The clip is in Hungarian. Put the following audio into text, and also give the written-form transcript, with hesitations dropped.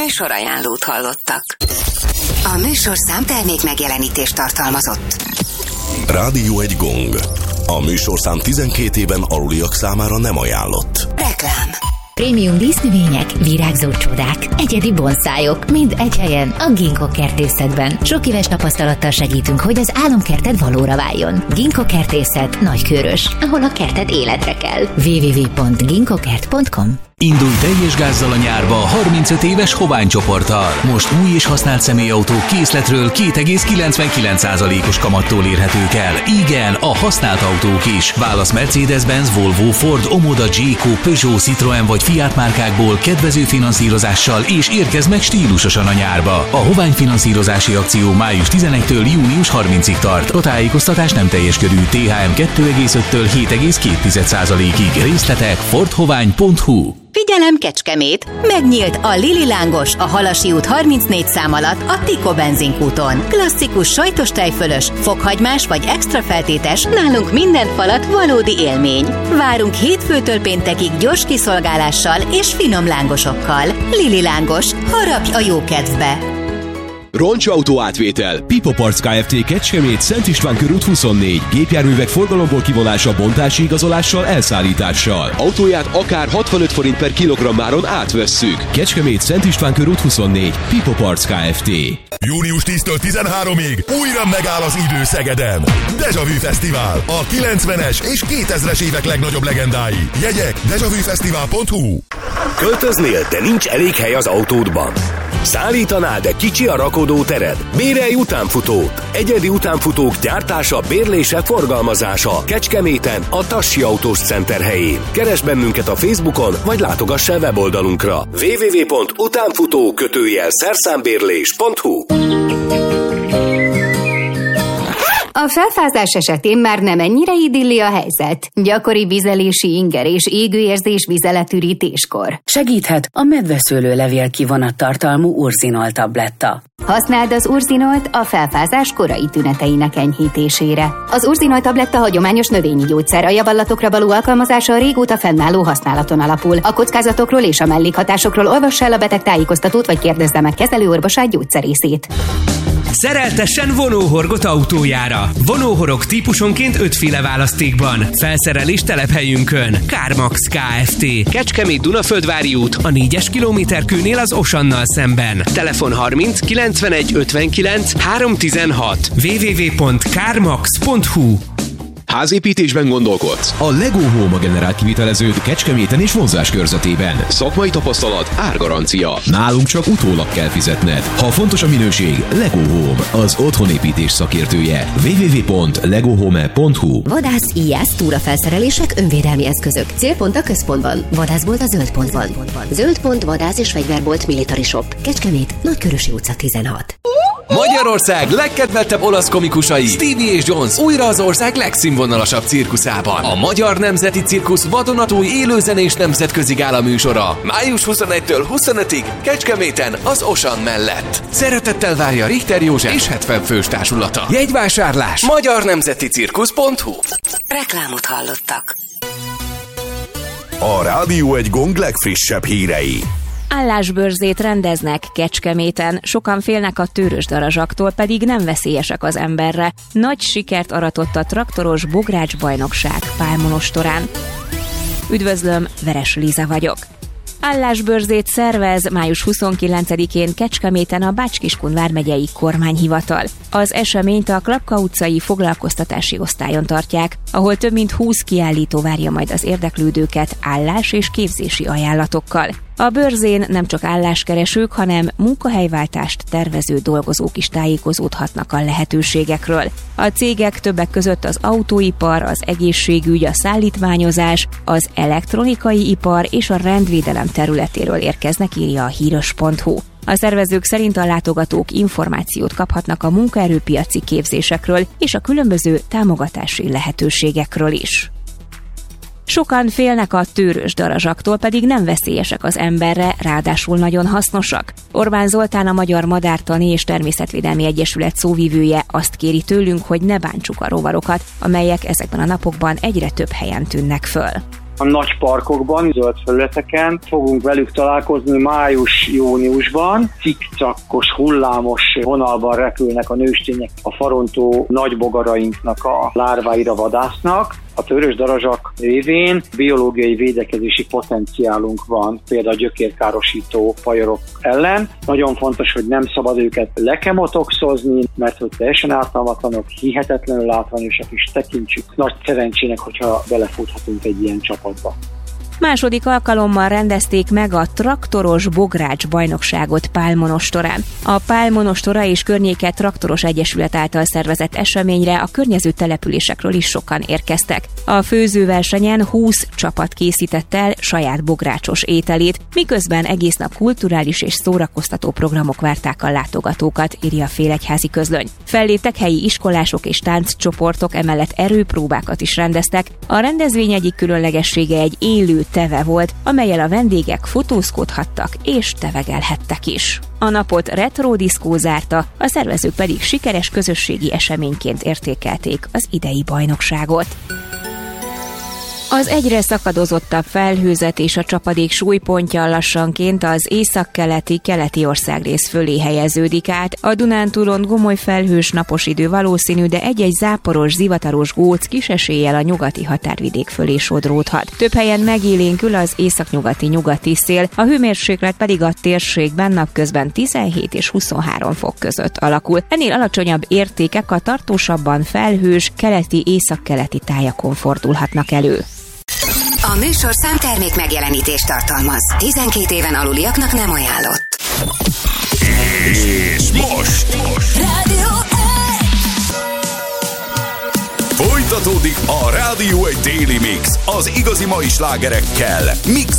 Műsorajánlót hallottak. A műsorszám termék megjelenítést tartalmazott. Rádió egy gong. A műsorszám 12 éven aluliak számára nem ajánlott. Reklám. Prémium dísznövények, virágzó csodák, egyedi bonszájok, mind egy helyen a Ginkgo kertészetben. Sok éves tapasztalattal segítünk, hogy az álomkerted valóra váljon. Ginkgo kertészet Nagykőrös, ahol a kerted életre kell. www.ginkgokert.com. Indulj teljes gázzal a nyárba a 35 éves Hovány csoporttal. Most új és használt személyautók készletről 2,99%-os kamattól érhetők el. Igen, a használt autók is. Válasz Mercedes-Benz, Volvo, Ford, Omoda, Jayco, Peugeot, Citroen vagy Fiat márkákból kedvező finanszírozással, és érkezz meg stílusosan a nyárba. A Hovány finanszírozási akció május 11-től június 30-ig tart. A tájékoztatás nem teljes körű. THM 2,5-től 7,2%-ig. Részletek fordhovány.hu. Figyelem Kecskemét! Megnyílt a Lili Lángos a Halasi út 34 szám alatt a Tiko benzinkúton. Klasszikus sajtos tejfölös, fokhagymás vagy extra feltétes, nálunk minden falat valódi élmény. Várunk hétfőtől péntekig gyors kiszolgálással és finom lángosokkal. Lili Lángos, harapj a jó kedvbe! Roncsautó átvétel. Pipo Parts Kft. Kecskemét, Szent István körút 24. Gépjárművek forgalomból kivonása, bontási igazolással, elszállítással. Autóját akár 65 forint per kilogrammáron átvesszük. Kecskemét, Szent István körút 24. Pipo Parts Kft. Június 10-től 13-ig újra megáll az idő Szegeden. Déjà Vu Fesztivál. A 90-es és 2000-es évek legnagyobb legendái. Jegyek dejavufesztivál.hu. Költöznél, de nincs elég hely az autódban? Szállítanál, de kicsi a rakodótered? Bérelj utánfutót! Egyedi utánfutók gyártása, bérlése, forgalmazása. Kecskeméten, a Tassi Autós Center helyén. Keresd bennünket a Facebookon, vagy látogass el weboldalunkra. www.utánfutó-szerszámbérlés.hu. A felfázás esetén már nem ennyire idilli a helyzet. Gyakori vizelési inger és égőérzés vizeletürítéskor. Segíthet a medveszőlőlevél kivonat tartalmú urzinol tabletta. Használd az urzinolt a felfázás korai tüneteinek enyhítésére. Az urzinol tabletta hagyományos növényi gyógyszer, a javallatokra való alkalmazása a régóta fennálló használaton alapul. A kockázatokról és a mellékhatásokról olvass el a beteg tájékoztatót, vagy kérdezze meg kezelőorvosát, gyógyszerészét. Szereltessen vonóhorgot autójára. Vonóhorog típusonként 5 féle választékban. Felszerelés telephelyünkön. CarMax Kft. Kecskemét Dunaföldvári út, a 4-es kilométerkőnél az Osannal szemben. Telefon 30 91 59 316. www.carmax.hu. Házépítésben gondolkodsz? A Lego Home a generált kiviteleződ Kecskeméten és vonzás körzetében. Szakmai tapasztalat, árgarancia. Nálunk csak utólag kell fizetned. Ha fontos a minőség, Lego Home, az otthonépítés szakértője. www.legohome.hu. Vadász, íjász, túrafelszerelések, önvédelmi eszközök. Célpont a központban. Vadászbolt a Zöldpontban. Zöldpont, vadász és fegyverbolt, Military Shop. Kecskemét, Nagykörösi utca 16. Magyarország legkedveltebb olasz komikusai, Stevie és Jones újra az ország legszínvonalasabb cirkuszában. A Magyar Nemzeti Cirkusz vadonatúj élőzenés nemzetközi gála műsora. Május 21-től 25-ig Kecskeméten az Osan mellett. Szeretettel várja Richter József és 70 fős társulata. Jegyvásárlás magyarnemzeticirkusz.hu. Reklámot hallottak. A Rádió egy gong legfrissebb hírei. Állásbörzét rendeznek Kecskeméten, sokan félnek a tőrösdarazsaktól, pedig nem veszélyesek az emberre. Nagy sikert aratott a traktoros bogrács bajnokság Pálmonostorán. Üdvözlöm, Veres Liza vagyok. Állásbörzét szervez május 29-én Kecskeméten a Bács-Kiskun vármegyei kormányhivatal. Az eseményt a Klapka utcai foglalkoztatási osztályon tartják, ahol több mint 20 kiállító várja majd az érdeklődőket állás- és képzési ajánlatokkal. A bőrzén nem csak álláskeresők, hanem munkahelyváltást tervező dolgozók is tájékozódhatnak a lehetőségekről. A cégek többek között az autóipar, az egészségügy, a szállítmányozás, az elektronikai ipar és a rendvédelem területéről érkeznek, írja a híros.hu. A szervezők szerint a látogatók információt kaphatnak a munkaerőpiaci képzésekről és a különböző támogatási lehetőségekről is. Sokan félnek a tőrösdarazsaktól, pedig nem veszélyesek az emberre, ráadásul nagyon hasznosak. Orbán Zoltán, a Magyar Madártani és Természetvédelmi Egyesület szóvivője azt kéri tőlünk, hogy ne bántsuk a rovarokat, amelyek ezekben a napokban egyre több helyen tűnnek föl. a nagy parkokban, zöld felületeken. Fogunk velük találkozni május-júniusban. Cikcakos, hullámos vonalban repülnek a nőstények, a farontó nagybogarainknak a lárváira vadásznak. A törösdarazsak révén biológiai védekezési potenciálunk van, például gyökérkárosító fajorok ellen. Nagyon fontos, hogy nem szabad őket lekemotoxozni, mert hogy teljesen ártalmatlanok, hihetetlenül látványosak, és tekintsük nagy szerencsének, hogyha belefuthatunk egy ilyen csapatba. Második alkalommal rendezték meg a traktoros bogrács bajnokságot Pálmonostorán. A Pálmonostora és környéke traktoros egyesület által szervezett eseményre a környező településekről is sokan érkeztek. A főzőversenyen 20 csapat készített el saját bográcsos ételét, miközben egész nap kulturális és szórakoztató programok várták a látogatókat, írja a Félegyházi Közlöny. Felléptek helyi iskolások és tánccsoportok, emellett erőpróbákat is rendeztek. A rendezvény egyik különlegessége egy élő teve volt, amellyel a vendégek fotózkodhattak és tevegelhettek is. A napot retro diszkó zárta, a szervezők pedig sikeres közösségi eseményként értékelték az idei bajnokságot. Az egyre szakadozottabb felhőzet és a csapadék súlypontja lassanként az északkeleti országrész fölé helyeződik át. A Dunántúlon gomoly felhős napos idő valószínű, de egy-egy záporos, zivataros góc kis eséllyel a nyugati határvidék fölé sodródhat. Több helyen megélénkül az északnyugati szél, a hőmérséklet pedig a térségben napközben 17 és 23 fok között alakul. Ennél alacsonyabb értékek a tartósabban felhős, keleti-északkeleti tájakon fordulhatnak elő. A műsorszám termék megjelenítést tartalmaz. 12 éven aluliaknak nem ajánlott. És most Rádió 1! folytatódik a Rádió 1 Daily Mix az igazi mai slágerekkel. Mix